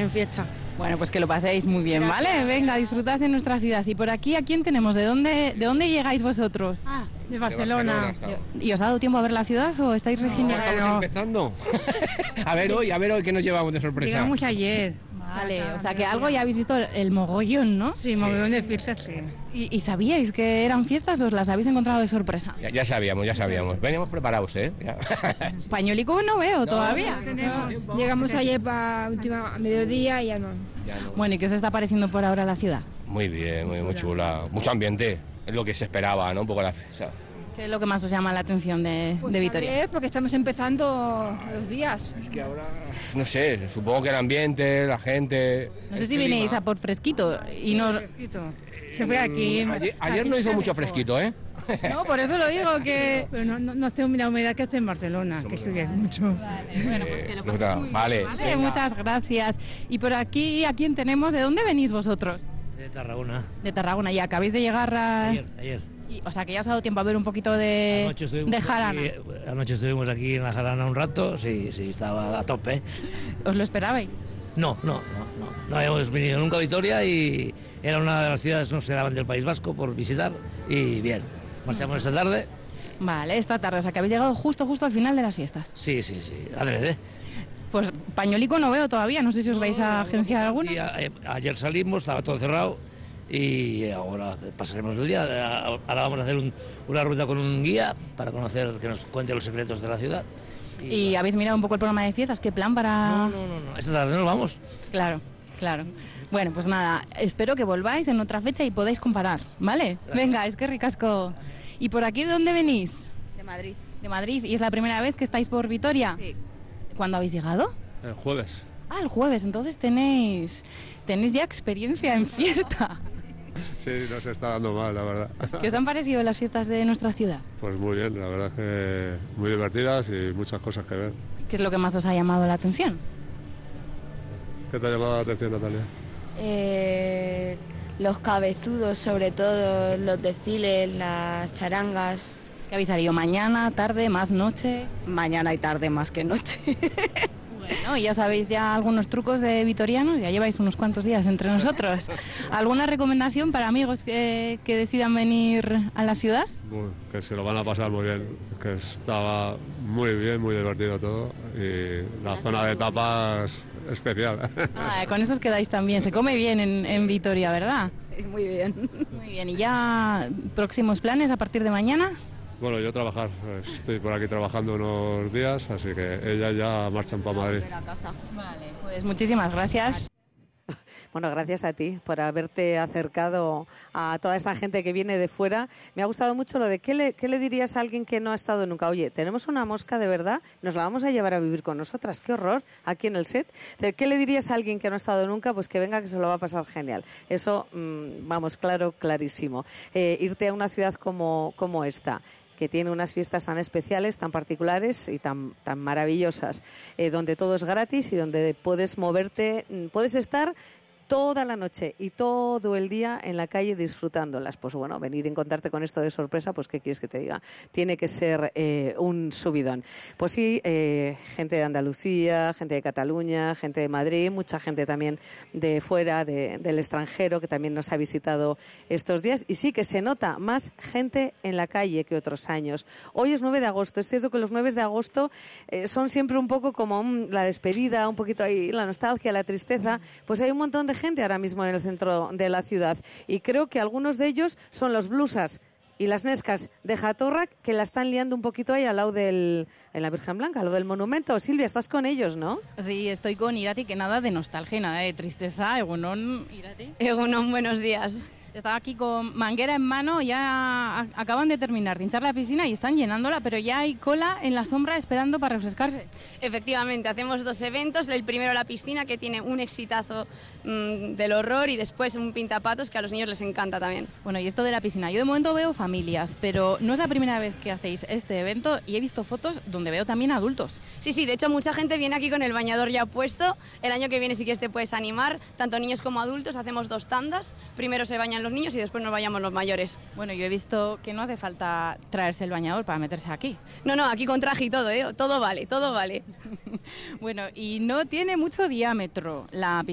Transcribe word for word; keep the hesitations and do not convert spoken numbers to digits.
en fiesta. Bueno, pues que lo paséis muy bien, Gracias. ¿Vale? Venga, disfrutad de nuestra ciudad. Y por aquí, ¿a quién tenemos? ¿De dónde, de dónde llegáis vosotros? Ah, de Barcelona. De Barcelona ¿Y os ha dado tiempo a ver la ciudad o estáis recién no, llegados? Estamos empezando. a ver hoy, a ver hoy qué nos llevamos de sorpresa. Llegamos ayer. Vale, o sea que algo ya habéis visto el mogollón, ¿no? Sí, mogollón de fiestas, sí. ¿Y, ¿Y sabíais que eran fiestas o os las habéis encontrado de sorpresa? Ya, ya sabíamos, ya sabíamos. Veníamos preparados, ¿eh? Pañolico no veo no, todavía. No, llegamos ayer para última mediodía y ya no. ya no. Bueno, ¿y qué os está pareciendo por ahora la ciudad? Muy bien, muy, muy chula. Mucho ambiente, es lo que se esperaba, ¿no? Un poco la fiesta. ¿Qué es lo que más os llama la atención de, pues de Vitoria? Ver, porque estamos empezando los días. Es que ahora, no sé, supongo que el ambiente, la gente... No sé si venís a por fresquito y no... Fresquito. Se fue aquí. Ayer, ayer no hizo mucho fresquito, ¿eh? No, por eso lo digo que... Pero no, no, no hace la humedad que hace en Barcelona, que estudias mucho. Vale, bueno, pues que lo Eh, vale, vale, vale muchas gracias. Y por aquí, ¿a quién tenemos? ¿De dónde venís vosotros? De Tarragona. De Tarragona, y acabáis de llegar a... Ayer, ayer. Y, o sea, que ya os ha dado tiempo a ver un poquito de, de jarana. Aquí, anoche estuvimos aquí en la jarana un rato, sí, sí, estaba a tope. ¿Os lo esperabais? No, no, no, no. No habíamos venido nunca a Vitoria y era una de las ciudades que nos quedaban del País Vasco por visitar y bien, marchamos esta tarde. Vale, esta tarde, o sea, que habéis llegado justo, justo al final de las fiestas. Sí, sí, sí, adrede. Pues pañolico no veo todavía, no sé si os vais a agenciar alguna. Sí, a, a, ayer salimos, estaba todo cerrado. Y ahora pasaremos el día. Ahora vamos a hacer un, una ruta con un guía para conocer, que nos cuente los secretos de la ciudad. ¿Y, ¿Y bueno. habéis mirado un poco el programa de fiestas? ¿Qué plan para...? No, no, no, no. Esta tarde nos vamos. Claro, claro. Bueno, pues nada, espero que volváis en otra fecha y podáis comparar, ¿vale? Gracias. Venga, es que ricasco. ¿Y por aquí de dónde venís? De Madrid. De Madrid. ¿Y es la primera vez que estáis por Vitoria? Sí. ¿Cuándo habéis llegado? El jueves. Ah, el jueves. Entonces tenéis, tenéis ya experiencia en fiesta. Sí, nos está dando mal, la verdad. ¿Qué os han parecido las fiestas de nuestra ciudad? Pues muy bien, la verdad es que muy divertidas y muchas cosas que ver. ¿Qué es lo que más os ha llamado la atención? ¿Qué te ha llamado la atención, Natalia? Eh, los cabezudos, sobre todo, los desfiles, las charangas. ¿Qué habéis salido? ¿Mañana, tarde, más noche? Mañana y tarde más que noche. Bueno, y ya sabéis ya algunos trucos de vitorianos, ya lleváis unos cuantos días entre nosotros. ¿Alguna recomendación para amigos que, que decidan venir a la ciudad? Bueno, que se lo van a pasar muy bien, que estaba muy bien, muy divertido todo y la zona de tapas especial. Ah, con eso os quedáis también, se come bien en, en Vitoria, ¿verdad? Sí, muy bien. Muy bien, ¿y ya próximos planes a partir de mañana? Bueno, yo trabajar, estoy por aquí trabajando unos días, así que ellas ya marchan para Madrid. Vale, pues muchísimas gracias. Bueno, gracias a ti por haberte acercado a toda esta gente que viene de fuera. Me ha gustado mucho lo de ¿qué le, qué le dirías a alguien que no ha estado nunca? Oye, tenemos una mosca de verdad, nos la vamos a llevar a vivir con nosotras. ¡Qué horror! Aquí en el set. ¿Qué le dirías a alguien que no ha estado nunca? Pues que venga, que se lo va a pasar genial. Eso, mmm, vamos, claro, clarísimo. Eh, irte a una ciudad como, como esta, que tiene unas fiestas tan especiales, tan particulares y tan, tan maravillosas, eh, donde todo es gratis y donde puedes moverte, puedes estar toda la noche y todo el día en la calle disfrutándolas. Pues bueno, venir a encontrarte con esto de sorpresa, pues qué quieres que te diga, tiene que ser eh, un subidón. Pues sí, eh, gente de Andalucía, gente de Cataluña, gente de Madrid, mucha gente también de fuera, de, del extranjero, que también nos ha visitado estos días, y sí que se nota más gente en la calle que otros años. Hoy es nueve de agosto, es cierto que los nueve de agosto eh, son siempre un poco como um, la despedida, un poquito ahí la nostalgia, la tristeza, pues hay un montón de gente ahora mismo en el centro de la ciudad y creo que algunos de ellos son los blusas y las nescas de Jatorrak que la están liando un poquito ahí al lado del, en la Virgen Blanca, al lado del monumento. Silvia, estás con ellos, ¿no? Sí, estoy con Irati, que nada de nostalgia, nada de tristeza. Egunon, Irati. Egunon, buenos días. Estaba aquí con manguera en mano, ya acaban de terminar de hinchar la piscina y están llenándola, pero ya hay cola en la sombra esperando para refrescarse. Efectivamente, hacemos dos eventos, el primero la piscina, que tiene un exitazo mmm, del horror, y después un pintapatos que a los niños les encanta también. Bueno, y esto de la piscina, yo de momento veo familias, pero no es la primera vez que hacéis este evento y he visto fotos donde veo también adultos. Sí, sí, de hecho mucha gente viene aquí con el bañador ya puesto. El año que viene sí que te puedes animar, tanto niños como adultos, hacemos dos tandas, primero se bañan los niños y después nos vayamos los mayores. Bueno, yo he visto que no hace falta traerse el bañador para meterse aquí. No, no, aquí con traje y todo, ¿eh? Todo vale, todo vale. Bueno, y no tiene mucho diámetro la piscina.